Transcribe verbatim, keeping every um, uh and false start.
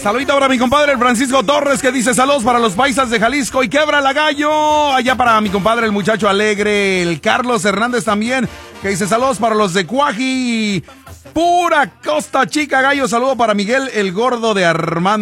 Saludito para mi compadre el Francisco Torres, que dice saludos para los paisas de Jalisco y quebra la gallo. Allá para mi compadre el muchacho alegre, el Carlos Hernández también, que dice saludos para los de Cuaji, pura Costa Chica, gallo. Saludo para Miguel el gordo de Armando.